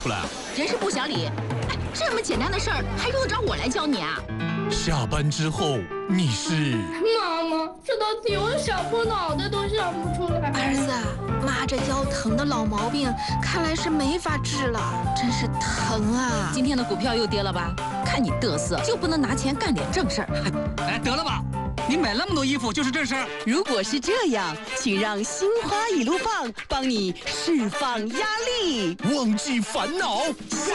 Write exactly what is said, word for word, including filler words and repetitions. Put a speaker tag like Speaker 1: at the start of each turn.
Speaker 1: 出来啊！
Speaker 2: 人是不讲理，哎，这么简单的事儿还用得着我来教你啊？
Speaker 1: 下班之后你是？
Speaker 3: 妈妈，这道题我想破脑袋都想不出来。
Speaker 4: 儿子，妈这腰疼的老毛病看来是没法治了，真是疼啊！
Speaker 2: 今天的股票又跌了吧？看你嘚瑟，就不能拿钱干点正事儿？
Speaker 5: 哎，得了吧！你买那么多衣服就是正事儿。
Speaker 6: 如果是这样，请让心花一路放帮你释放压力，
Speaker 1: 忘记烦恼。